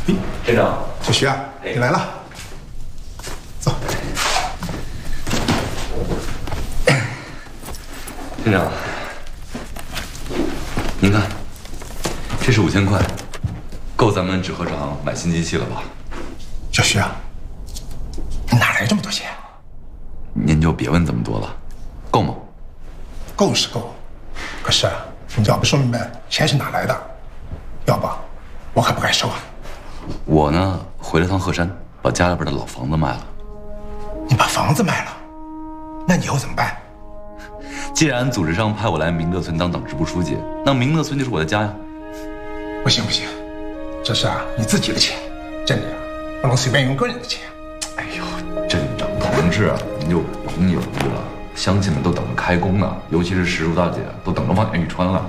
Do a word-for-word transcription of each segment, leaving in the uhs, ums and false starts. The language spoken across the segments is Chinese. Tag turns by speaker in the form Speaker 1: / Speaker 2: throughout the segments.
Speaker 1: 嘿，
Speaker 2: 店长，
Speaker 1: 小徐啊，你来了，走。
Speaker 2: 店长，您看，这是五千块，够咱们纸盒厂买新机器了吧？
Speaker 1: 小徐啊，你哪来这么多钱？
Speaker 2: 您就别问这么多了，够吗？
Speaker 1: 够是够，可是啊，你要不说明白钱是哪来的，要不我可不敢收啊。
Speaker 2: 我呢，回了趟鹤山，把家里边的老房子卖了。
Speaker 1: 你把房子卖了，那你以后怎么办？
Speaker 2: 既然组织上派我来明德村当党支部书记，那明德村就是我的家呀。
Speaker 1: 不行不行，这是啊你自己的钱，镇里啊不能随便用个人的钱。
Speaker 2: 哎呦，镇长同志，您就甭犹豫了，乡亲们都等着开工呢，尤其是石如大姐都等着望眼欲穿了。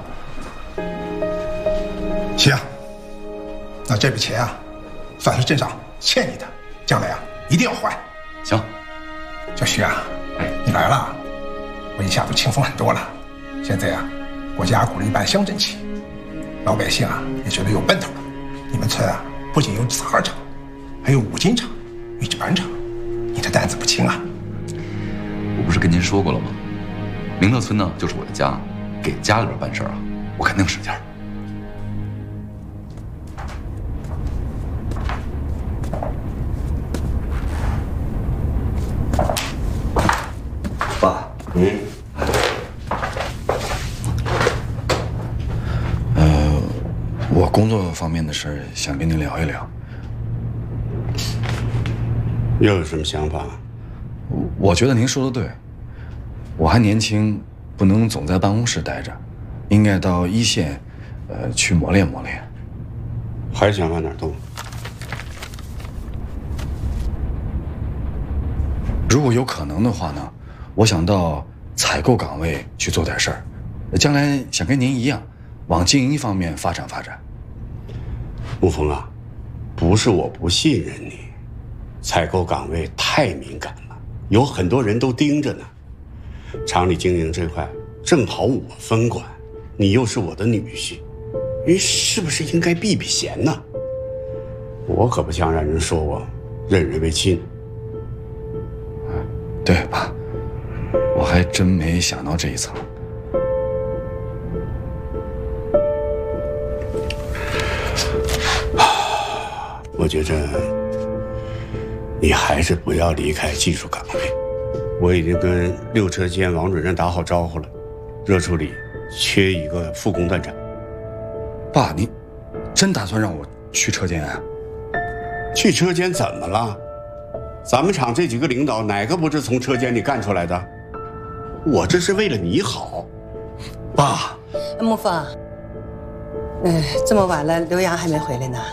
Speaker 1: 行，那这笔钱啊，算是镇上欠你的，将来啊一定要还。
Speaker 2: 行，
Speaker 1: 小徐啊，你来了，我一下子轻松很多了。现在啊，国家鼓励办乡镇企业，老百姓啊也觉得有奔头了。你们村啊不仅有纸盒厂，还有五金厂、玉制板厂，你的担子不轻啊。
Speaker 2: 我不是跟您说过了吗？明德村呢就是我的家，给家里边办事啊，我肯定使劲儿。
Speaker 3: 爸，嗯，
Speaker 4: 呃，我工作方面的事儿想跟您聊一聊。
Speaker 3: 又有什么想法？
Speaker 4: 我觉得您说的对，我还年轻，不能总在办公室待着，应该到一线，呃，去磨练磨练。
Speaker 3: 还想往哪儿动？
Speaker 4: 如果有可能的话呢，我想到采购岗位去做点事儿，将来想跟您一样，往经营方面发展发展。
Speaker 3: 沐风啊，不是我不信任你，采购岗位太敏感了，有很多人都盯着呢。厂里经营这块正好我分管，你又是我的女婿，你是不是应该避避嫌呢？我可不想让人说我任人唯亲。
Speaker 4: 对，爸，我还真没想到这一层。
Speaker 3: 我觉着你还是不要离开技术岗位。我已经跟六车间王主任打好招呼了，热处理缺一个副工段长。
Speaker 4: 爸，你真打算让我去车间啊？
Speaker 3: 去车间怎么了？咱们厂这几个领导哪个不是从车间里干出来的？我这是为了你好。
Speaker 4: 爸，
Speaker 5: 沐风，哎，这么晚了，刘洋还没回来呢。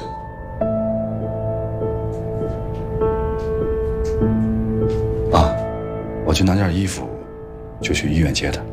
Speaker 4: 爸，我去拿件衣服，就去医院接他。